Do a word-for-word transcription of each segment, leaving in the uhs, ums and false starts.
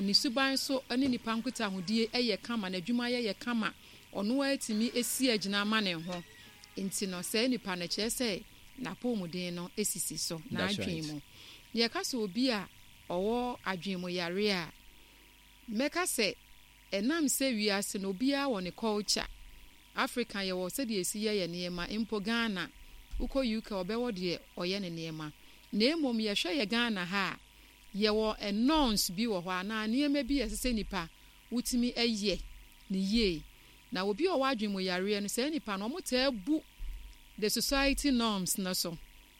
ni suban so ani nipa nkuta hodie eye kama na adwuma ye kama ono atimi esi agina ma ne ho enti no se nipa na kye se na pomuden no esisi so na adwen mu ye ka so obi a owo adwen mu yare a meka se enam se wiase no obi a woni culture Africa ye wo se de esi ye ye niema impo Ghana uko U K obewo de oye ne niema na emom ye hwe ye Ghana ha ye wo announce bi wo ho na niema bi yesese nipa wutimi eye ne ye na obi o wadwen mu yare no se nipa no mo ta bu the society norms na so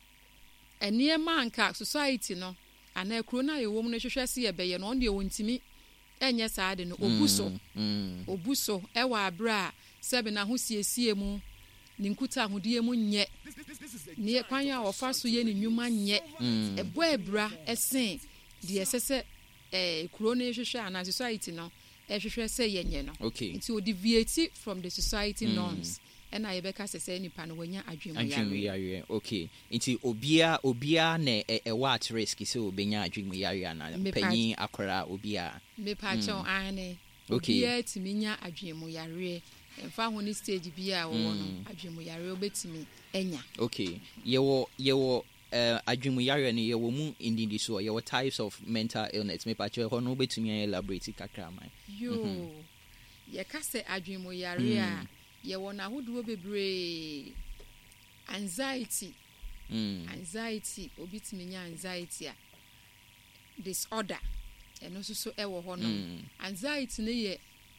eniema anka society no ana ekro na ye wo mu no hwehwe se ye beye no on de wontimi enye saade no obuso mm. obuso ewa abra sebe na ho siesie mu ni nkuta hodie mu nye ne kwan ya ofa so ye ni nnwuma nye mm. ebo ebra esen de esese eh kuro na hwehwe ana society no ehwehwe se ye nye no okay nti o deviate from the society mm. norms ena ye beka sese nipa no wanya adwemu yare yare okay nti obia obia na e, e what risk se obenya adwemu yare na panyin akora obia me pa chon mm. ane okay obia timinya adwemu yare emfa ho ni stage bia wo no adwemu yare obetimi enya okay yewo yewo uh, adwemu yare ni yewo mu indindi so yewo types of mental illness me pa che ho no obetimi elaborate kakra man yo mm-hmm. ye ka se adwemu yare a mm. yewo na hodo bebre anxiety mm. anxiety obetimi nya anxiety a disorder eno so so ewo ho no mm. anxiety ne ye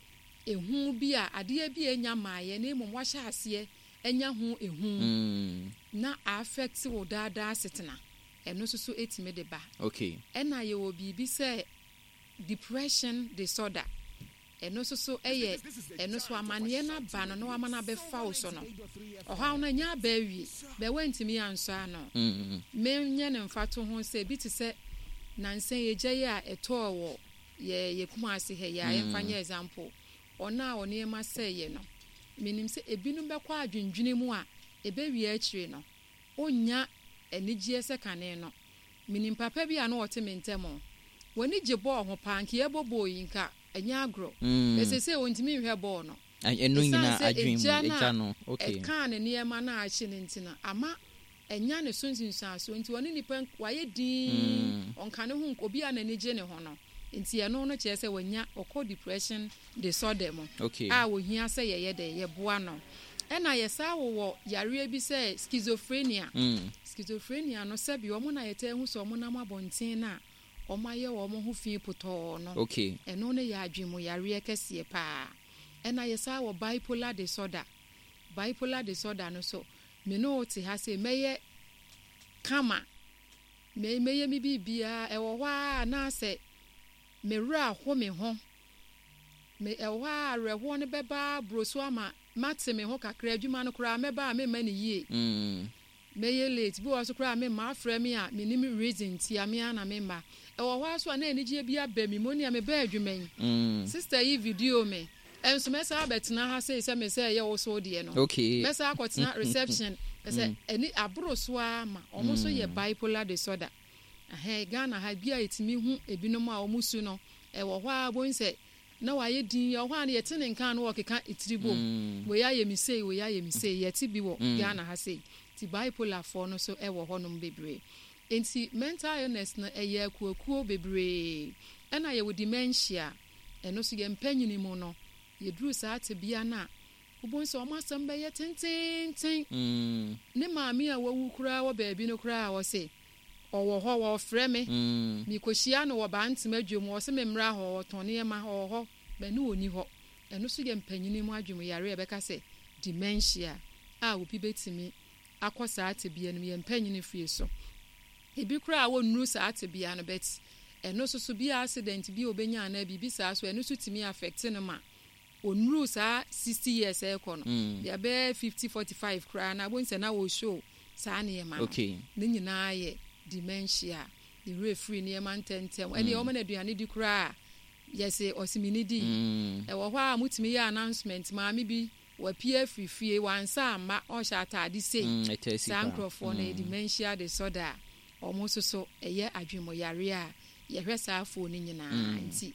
ehu bi a ade bi enya maaye na emom wahya ase enya hu ehu mm. na affect wo dada setena eno so so etime de ba okay ena ye wo bibi se depression disorder eno so so eye eno so amane na ba no na amana be fa wo so no oha na nya ba wi be wantimi anso ano mm. me nya ne mfato ho se bi ti se nansen ye gye a eto wo ye ye kuma ase he ya mm. mfanya example ona oni ema seye no minim se ebinum be kwa adwendwene mu a ebe wi akire no onya enigye se kane no minim papa bi a no wote mentemo woni gye bo ho panke ye bobo yinka enya agro mm. ese se wontimi hwe bo no enu nyina adwen mu eja no okay e kan ne ema na achi ne ntina ama enya ne sunsunsan so nti woni nipa waye din mm. onka ne hu obi a na nigye ne ho no nti eno no che se wanya okọ depression disorder mo okay a wo hia se ye ye de ye boa no e na ye sa wo yare bi se schizophrenia mm. schizophrenia no se bi omo na ye ta hu so omo na mabonten na omo aye wo omo hu fi poto no okay eno ne ya adwemu yare kese pa e na ye sa wo bipolar disorder bipolar disorder no so me no ti ha se meye kama me meye mi bibia e wo hwa na se me ra ho me ho me e wa reho ne beba broso ama mate me ho kakra adwuma no kra me ba me ma ne yie mm me ye late bi wo so kra me ma afre me a me ni me reason ti ame ana me ma e wo hwa so na enije bia ba mi moni a me ba adwuma mm sister yi video me enso me sa betena ha say se me say ye wo so de no okay me sa akotena reception say eni abroso ama omo so ye bipolar disorder eh Ghana ha bia etimi hu ebinom a omusu no e wo hwa bonse na waye din ye hwa na ye tene nkan no okeka itribo we ya ye mi sei we ya ye mi sei ye ti bi wo Ghana ha sei ti bipolar for no so e wo honom bebre enti mental illness no e ye akuakuo bebre e na ye wo dementia e no so ye mpanyini mu no ye duru sa te bia na ubonse o masam be ye tenten mm ne maami a wawu kura wo baabi no kura wo sei owo ho wo frɛ me mm mi kohyia no wo ba ntema dwom wo se me mra ho tone ma ho ho ba ne oni ho eno so ye mpanyini mu adwom yare e beka se dementia a obi betimi akosa atebia no ye mpanyini fie so ebi kura wo nuru sa atebia no bet eno so so bi accident bi obenya na bi bi sa so eno so timi affect no ma onuru sa sixty years e ko no ya be fifty forty-five kura na bonse na wo show sa na ye ma okay ne nyina ye dementia the referee near man tentem any woman aduane di kura yes osimini di e wo hwa a mutimi ya announcement maami bi wa pie frifie wansa ama o sha atade sei sankrofo na dementia disorder omo so so eye adwemo yare a ye hwesa afo ni nyina nti